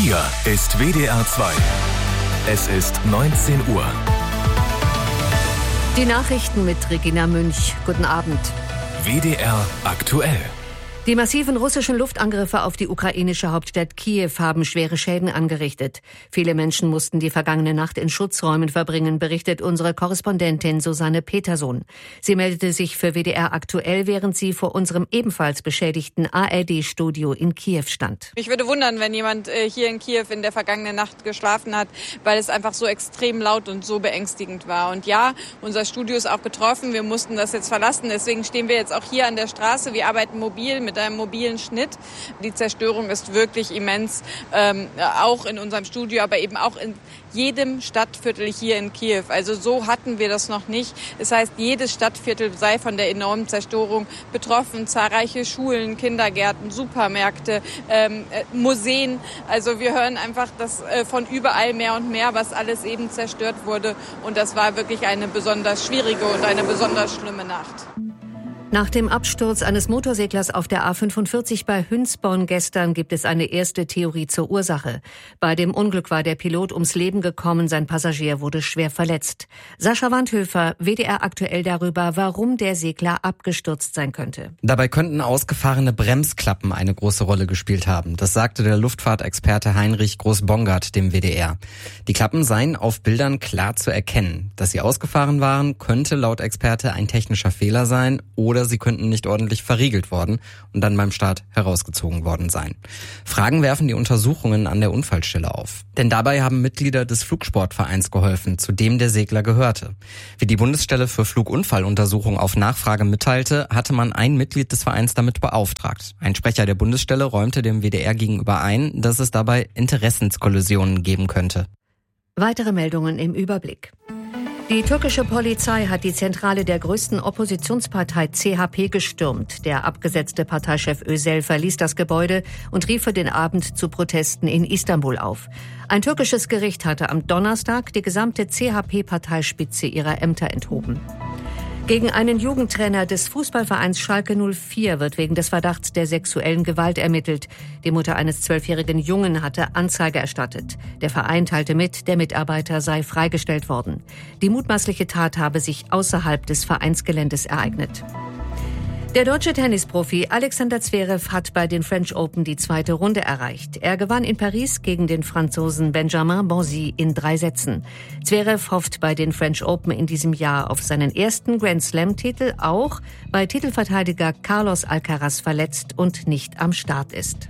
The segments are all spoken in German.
Hier ist WDR 2. Es ist 19 Uhr. Die Nachrichten mit Regina Münch. Guten Abend. WDR aktuell. Die massiven russischen Luftangriffe auf die ukrainische Hauptstadt Kiew haben schwere Schäden angerichtet. Viele Menschen mussten die vergangene Nacht in Schutzräumen verbringen, berichtet unsere Korrespondentin Susanne Petersohn. Sie meldete sich für WDR aktuell, während sie vor unserem ebenfalls beschädigten ARD-Studio in Kiew stand. Mich würde wundern, wenn jemand hier in Kiew in der vergangenen Nacht geschlafen hat, weil es einfach so extrem laut und so beängstigend war. Und ja, unser Studio ist auch betroffen. Wir mussten das jetzt verlassen. Deswegen stehen wir jetzt auch hier an der Straße. Wir arbeiten mobil mit einem mobilen Schnitt. Die Zerstörung ist wirklich immens, auch in unserem Studio, aber eben auch in jedem Stadtviertel hier in Kiew. Also so hatten wir das noch nicht. Das heißt, jedes Stadtviertel sei von der enormen Zerstörung betroffen. Zahlreiche Schulen, Kindergärten, Supermärkte, Museen. Also wir hören einfach das von überall mehr und mehr, was alles eben zerstört wurde. Und das war wirklich eine besonders schwierige und eine besonders schlimme Nacht. Nach dem Absturz eines Motorseglers auf der A45 bei Hünsborn gestern gibt es eine erste Theorie zur Ursache. Bei dem Unglück war der Pilot ums Leben gekommen, sein Passagier wurde schwer verletzt. Sascha Wandhöfer, WDR aktuell darüber, warum der Segler abgestürzt sein könnte. Dabei könnten ausgefahrene Bremsklappen eine große Rolle gespielt haben. Das sagte der Luftfahrtexperte Heinrich Groß-Bongard dem WDR. Die Klappen seien auf Bildern klar zu erkennen. Dass sie ausgefahren waren, könnte laut Experte ein technischer Fehler sein oder sie könnten nicht ordentlich verriegelt worden und dann beim Start herausgezogen worden sein. Fragen werfen die Untersuchungen an der Unfallstelle auf. Denn dabei haben Mitglieder des Flugsportvereins geholfen, zu dem der Segler gehörte. Wie die Bundesstelle für Flugunfalluntersuchung auf Nachfrage mitteilte, hatte man ein Mitglied des Vereins damit beauftragt. Ein Sprecher der Bundesstelle räumte dem WDR gegenüber ein, dass es dabei Interessenskollisionen geben könnte. Weitere Meldungen im Überblick. Die türkische Polizei hat die Zentrale der größten Oppositionspartei CHP gestürmt. Der abgesetzte Parteichef Özel verließ das Gebäude und rief für den Abend zu Protesten in Istanbul auf. Ein türkisches Gericht hatte am Donnerstag die gesamte CHP-Parteispitze ihrer Ämter enthoben. Gegen einen Jugendtrainer des Fußballvereins Schalke 04 wird wegen des Verdachts der sexuellen Gewalt ermittelt. Die Mutter eines 12-jährigen Jungen hatte Anzeige erstattet. Der Verein teilte mit, der Mitarbeiter sei freigestellt worden. Die mutmaßliche Tat habe sich außerhalb des Vereinsgeländes ereignet. Der deutsche Tennisprofi Alexander Zverev hat bei den French Open die zweite Runde erreicht. Er gewann in Paris gegen den Franzosen Benjamin Bonzi in 3 Sätzen. Zverev hofft bei den French Open in diesem Jahr auf seinen ersten Grand-Slam-Titel, auch weil Titelverteidiger Carlos Alcaraz verletzt und nicht am Start ist.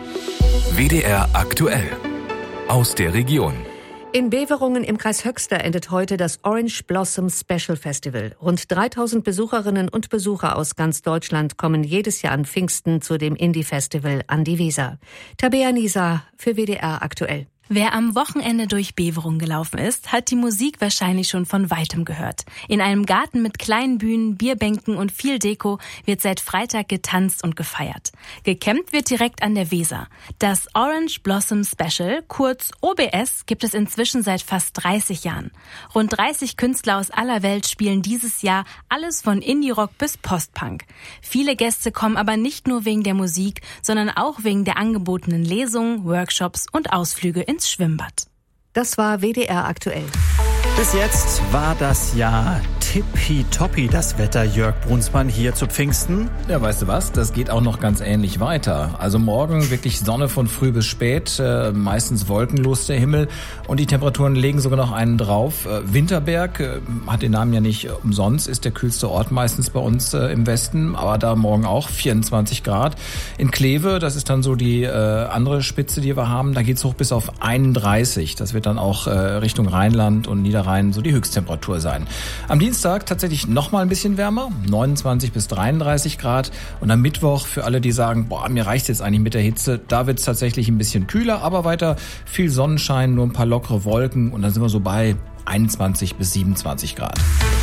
WDR aktuell. Aus der Region. In Beverungen im Kreis Höxter endet heute das Orange Blossom Special Festival. Rund 3000 Besucherinnen und Besucher aus ganz Deutschland kommen jedes Jahr an Pfingsten zu dem Indie-Festival an die Weser. Tabea Nisa für WDR aktuell. Wer am Wochenende durch Beverungen gelaufen ist, hat die Musik wahrscheinlich schon von Weitem gehört. In einem Garten mit kleinen Bühnen, Bierbänken und viel Deko wird seit Freitag getanzt und gefeiert. Gecampt wird direkt an der Weser. Das Orange Blossom Special, kurz OBS, gibt es inzwischen seit fast 30 Jahren. Rund 30 Künstler aus aller Welt spielen dieses Jahr alles von Indie-Rock bis Post-Punk. Viele Gäste kommen aber nicht nur wegen der Musik, sondern auch wegen der angebotenen Lesungen, Workshops und Ausflüge ins Schwimmbad. Das war WDR aktuell. Bis jetzt war das ja tippitoppi, das Wetter. Jörg Brunsmann hier zu Pfingsten. Ja, weißt du was? Das geht auch noch ganz ähnlich weiter. Also morgen wirklich Sonne von früh bis spät, meistens wolkenlos der Himmel und die Temperaturen legen sogar noch einen drauf. Winterberg hat den Namen ja nicht umsonst, ist der kühlste Ort meistens bei uns im Westen, aber da morgen auch 24 Grad. In Kleve, das ist dann so die andere Spitze, die wir haben, da geht's hoch bis auf 31. Das wird dann auch Richtung Rheinland und Niederrhein so die Höchsttemperatur sein. Am Dienstag tatsächlich noch mal ein bisschen wärmer, 29 bis 33 Grad. Und am Mittwoch für alle, die sagen, mir reicht's jetzt eigentlich mit der Hitze, da wird's tatsächlich ein bisschen kühler, aber weiter viel Sonnenschein, nur ein paar lockere Wolken und dann sind wir so bei 21 bis 27 Grad.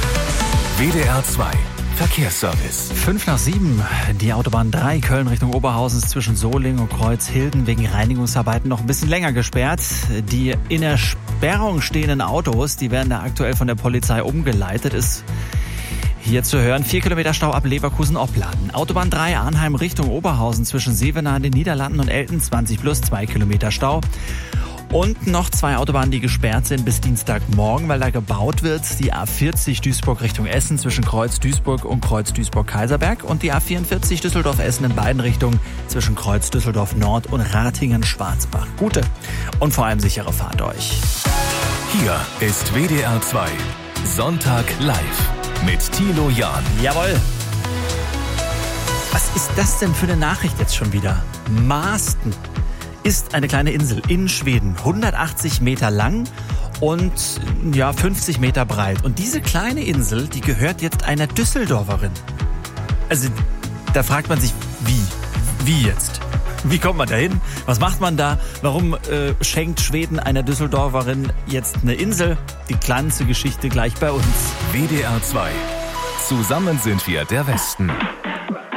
WDR 2 Verkehrsservice. 5:07, die Autobahn 3 Köln Richtung Oberhausen ist zwischen Solingen und Kreuzhilden wegen Reinigungsarbeiten noch ein bisschen länger gesperrt. Die in der Sperrung stehenden Autos, die werden da aktuell von der Polizei umgeleitet. Ist Hier zu hören, 4 Kilometer Stau ab Leverkusen-Opladen. Autobahn 3 Arnheim Richtung Oberhausen zwischen Sevenaar in den Niederlanden und Elten, 20 plus 2 Kilometer Stau. Und noch 2 Autobahnen, die gesperrt sind bis Dienstagmorgen, weil da gebaut wird. Die A40 Duisburg Richtung Essen zwischen Kreuz Duisburg und Kreuz Duisburg-Kaiserberg und die A44 Düsseldorf-Essen in beiden Richtungen zwischen Kreuz Düsseldorf-Nord und Ratingen-Schwarzbach. Gute und vor allem sichere Fahrt euch. Hier ist WDR 2 Sonntag live mit Thilo Jahn. Jawohl. Was ist das denn für eine Nachricht jetzt schon wieder? Maasten ist eine kleine Insel in Schweden, 180 Meter lang und 50 Meter breit. Und diese kleine Insel, die gehört jetzt einer Düsseldorferin. Also da fragt man sich, wie jetzt? Wie kommt man da hin? Was macht man da? Warum schenkt Schweden einer Düsseldorferin jetzt eine Insel? Die ganze Geschichte gleich bei uns. WDR 2. Zusammen sind wir der Westen.